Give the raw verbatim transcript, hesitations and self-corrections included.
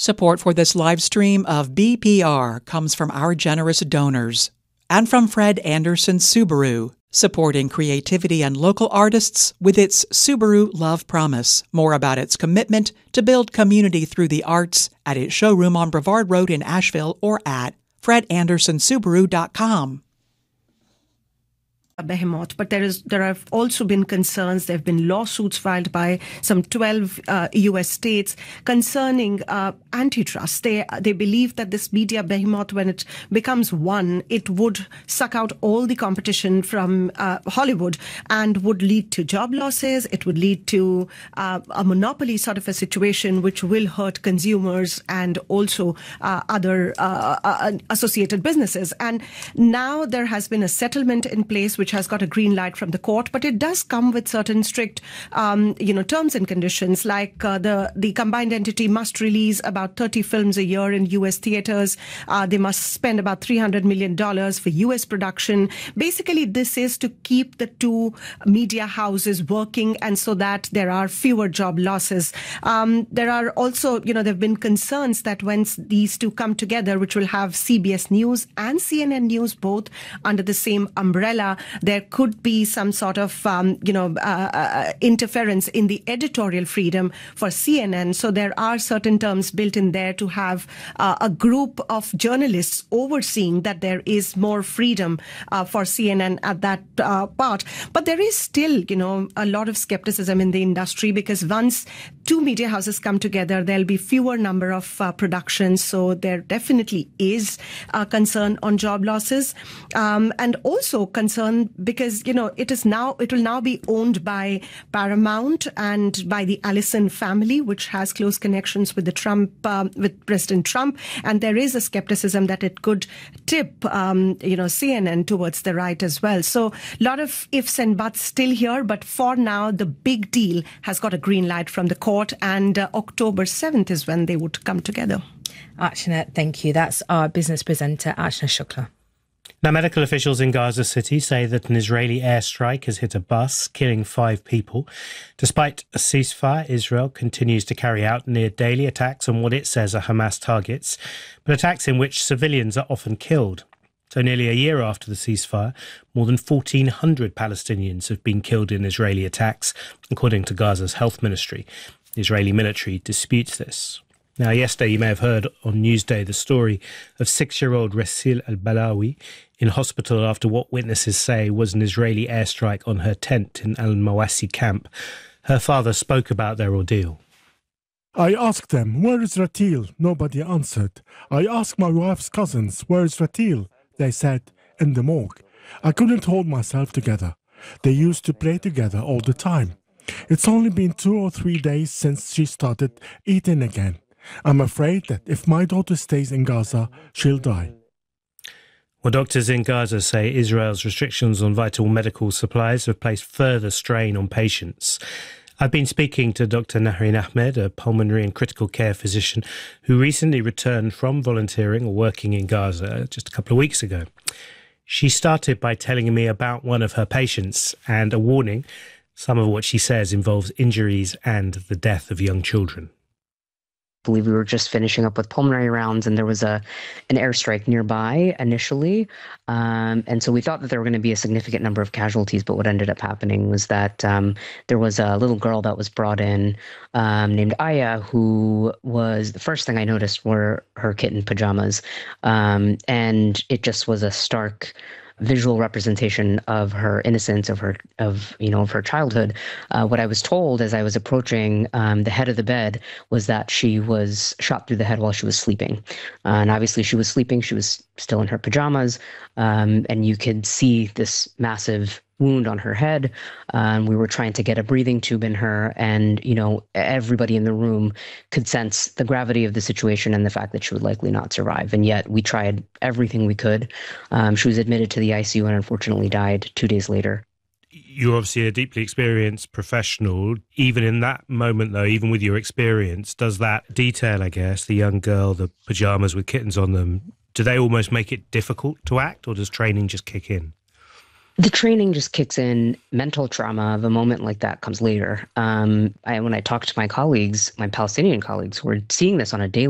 Support for this live stream of B P R comes from our generous donors and from Fred Anderson Subaru, supporting creativity and local artists with its Subaru Love Promise. More about its commitment to build community through the arts at its showroom on Brevard Road in Asheville or at fred anderson subaru dot com. Behemoth, but there is there have also been concerns. There have been lawsuits filed by some twelve uh, U S states concerning uh, antitrust. They they believe that this media behemoth, when it becomes one, it would suck out all the competition from uh, Hollywood and would lead to job losses. It would lead to uh, a monopoly sort of a situation, which will hurt consumers and also uh, other uh, uh, associated businesses. And now there has been a settlement in place, which has got a green light from the court, but it does come with certain strict, um, you know, terms and conditions, like uh, the the combined entity must release about thirty films a year in U S theaters. Uh, they must spend about three hundred million dollars for U S production. Basically, this is to keep the two media houses working, and so that there are fewer job losses. Um, there are also, you know, there have been concerns that once these two come together, which will have C B S News and C N N News both under the same umbrella, there could be some sort of, um, you know, uh, uh, interference in the editorial freedom for C N N. So there are certain terms built in there to have uh, a group of journalists overseeing that there is more freedom uh, for C N N at that uh, part. But there is still, you know, a lot of skepticism in the industry, because once two media houses come together, there'll be fewer number of uh, productions. So there definitely is a concern on job losses, um, and also concern because, you know, it is now, it will now be owned by Paramount and by the Allison family, which has close connections with the Trump, um, with President Trump. And there is a skepticism that it could tip, um, you know, C N N towards the right as well. So a lot of ifs and buts still here. But for now, the big deal has got a green light from the court, and uh, October seventh is when they would come together. Archana, thank you. That's our business presenter, Archana Shukla. Now, medical officials in Gaza City say that an Israeli airstrike has hit a bus, killing five people. Despite a ceasefire, Israel continues to carry out near daily attacks on what it says are Hamas targets, but attacks in which civilians are often killed. So nearly a year after the ceasefire, more than fourteen hundred Palestinians have been killed in Israeli attacks, according to Gaza's health ministry. The Israeli military disputes this. Now, yesterday you may have heard on Newsday the story of six-year-old Rasil al-Balawi in hospital after what witnesses say was an Israeli airstrike on her tent in al-Mawasi camp. Her father spoke about their ordeal. I asked them, "Where is Ratil?" Nobody answered. I asked my wife's cousins, "Where is Ratil?" They said, "In the morgue." I couldn't hold myself together. They used to play together all the time. It's only been two or three days since she started eating again. I'm afraid that if my daughter stays in Gaza, she'll die. Well, doctors in Gaza say Israel's restrictions on vital medical supplies have placed further strain on patients. I've been speaking to Doctor Nahreen Ahmed, a pulmonary and critical care physician who recently returned from volunteering or working in Gaza just a couple of weeks ago. She started by telling me about one of her patients and a warning. Some of what she says involves injuries and the death of young children. I believe we were just finishing up with pulmonary rounds, and there was a an airstrike nearby initially. Um, and so we thought that there were going to be a significant number of casualties, but what ended up happening was that um, there was a little girl that was brought in um, named Aya, who was, the first thing I noticed were her kitten pajamas. Um, and it just was a stark visual representation of her innocence, of her, of, you know, of her childhood. Uh, what I was told as I was approaching um, the head of the bed was that she was shot through the head while she was sleeping. Uh, and obviously she was sleeping. She was still in her pajamas. Um, and you could see this massive wound on her head. Um, we were trying to get a breathing tube in her, and, you know, everybody in the room could sense the gravity of the situation and the fact that she would likely not survive. And yet we tried everything we could. Um, she was admitted to the I C U and unfortunately died two days later. You're obviously a deeply experienced professional. Even in that moment, though, even with your experience, does that detail, I guess, the young girl, the pajamas with kittens on them, do they almost make it difficult to act, or does training just kick in? The training just kicks in. Mental trauma of a moment like that comes later. Um, I, when I talk to my colleagues, my Palestinian colleagues who are seeing this on a daily